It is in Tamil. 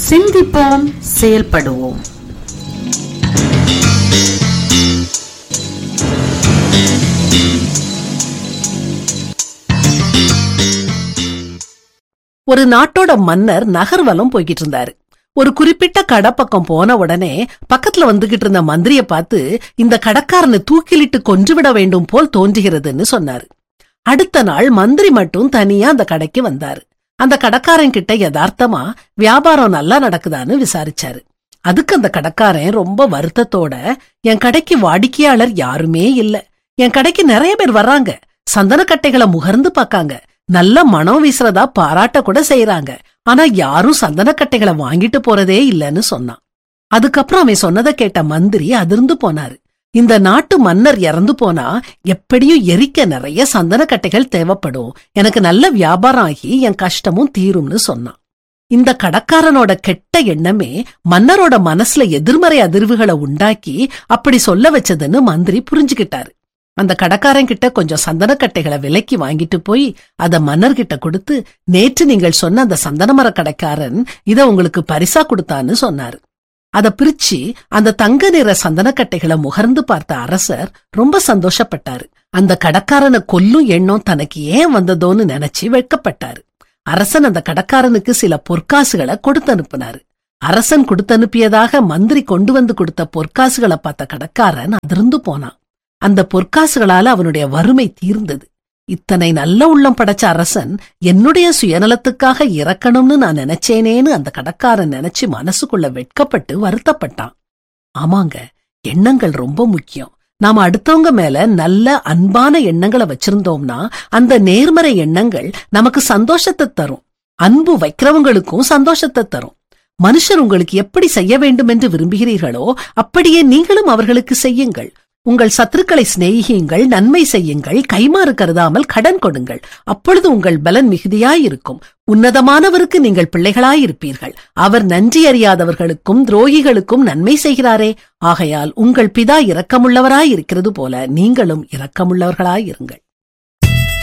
சிந்திப்போம், செயல்படுவோம். ஒரு நாட்டோட மன்னர் நகர்வலம் போய்கிட்டு இருந்தாரு. ஒரு குறிப்பிட்ட கடை பக்கம் போன உடனே பக்கத்துல வந்துகிட்டு இருந்த மந்திரிய பார்த்து, இந்த கடைக்காரனை தூக்கிலிட்டு கொன்றுவிட வேண்டும் போல் தோன்றுகிறதுன்னு சொன்னாரு. அடுத்த நாள் மந்திரி மட்டும் தனியா அந்த கடைக்கு வந்தாரு. அந்த கடைக்காரன் கிட்ட யதார்த்தமா வியாபாரம் நல்லா நடக்குதான்னு விசாரிச்சாரு. அதுக்கு அந்த கடைக்காரன் ரொம்ப வருத்தத்தோட, என் கடைக்கு வாடிக்கையாளர் யாருமே இல்ல, என் கடைக்கு நிறைய பேர் வர்றாங்க, சந்தனக்கட்டைகளை முகர்ந்து பாக்காங்க, நல்ல மனம் வீசுறதா பாராட்ட கூட செய்யறாங்க, ஆனா யாரும் சந்தனக்கட்டைகளை வாங்கிட்டு போறதே இல்லன்னு சொன்னான். அதுக்கப்புறம் அவன் சொன்னதை கேட்ட மந்திரி அதிர்ந்து போனாரு. இந்த நாட்டு மன்னர் இறந்து போனா எப்படியும் எரிக்க நிறைய சந்தனக்கட்டைகள் தேவைப்படும், எனக்கு நல்ல வியாபாரம் ஆகி என் கஷ்டமும் தீரும்னு சொன்னான். இந்த கடைக்காரனோட கெட்ட எண்ணமே மன்னரோட மனசுல எதிர்மறை அதிர்வுகளை உண்டாக்கி அப்படி சொல்ல வச்சதுன்னு மந்திரி புரிஞ்சுகிட்டாரு. அந்த கடைக்காரன் கிட்ட கொஞ்சம் சந்தனக்கட்டைகளை விலைக்கு வாங்கிட்டு போய் அத மன்னர்கிட்ட கொடுத்து, நேற்று நீங்கள் சொன்ன அந்த சந்தனமர கடைக்காரன் இத உங்களுக்கு பரிசா கொடுத்தான்னு சொன்னாரு. அத பிரிச்சு அந்த தங்க நிற சந்தனக்கட்டைகளை முகர்ந்து பார்த்த அரசர் ரொம்ப சந்தோஷப்பட்டாரு. அந்த கடைக்காரனை கொல்லும் எண்ணம் தனக்கு ஏன் வந்ததோன்னு நினைச்சு வெட்கப்பட்டாரு. அரசன் அந்த கடைக்காரனுக்கு சில பொற்காசுகளை கொடுத்து அனுப்பினாரு. அரசன் கொடுத்து அனுப்பியதாக மந்திரி கொண்டு வந்து கொடுத்த பொற்காசுகளை பார்த்த கடைக்காரன் அதிர்ந்து போனான். அந்த பொற்காசுகளால அவனுடைய வறுமை தீர்ந்தது. இத்தனை நல்ல உள்ளம் படைச்ச அரசன் என்னுடைய சுயநலத்துக்காக இறக்கணும்னு நான் நினைச்சேனேன்னு அந்த கடைக்காரன் நினைச்சு மனசுக்குள்ள வெட்கப்பட்டு வருத்தப்பட்டான். ஆமாங்க, எண்ணங்கள் ரொம்ப முக்கியம். நாம அடுத்தவங்க மேல நல்ல அன்பான எண்ணங்களை வச்சிருந்தோம்னா அந்த நேர்மறை எண்ணங்கள் நமக்கு சந்தோஷத்தை தரும். அன்பு வைக்கிறவங்களுக்கும் சந்தோஷத்தை தரும். மனுஷர் உங்களுக்கு எப்படி செய்ய வேண்டும் என்று விரும்புகிறீர்களோ அப்படியே நீங்களும் அவர்களுக்கு செய்யுங்கள். உங்கள் சத்துருக்களை சிநேகியுங்கள், நன்மை செய்யுங்கள், கைமாறு கருதாமல் கடன் கொடுங்கள், அப்பொழுது உங்கள் பலன் மிகுதியாயிருக்கும். உன்னதமானவருக்கு நீங்கள் பிள்ளைகளாயிருப்பீர்கள். அவர் நன்றி அறியாதவர்களுக்கும் துரோகிகளுக்கும் நன்மை செய்கிறாரே, ஆகையால் உங்கள் பிதா இரக்கமுள்ளவராயிருக்கிறது போல நீங்களும் இரக்கமுள்ளவர்களாயிருங்கள்.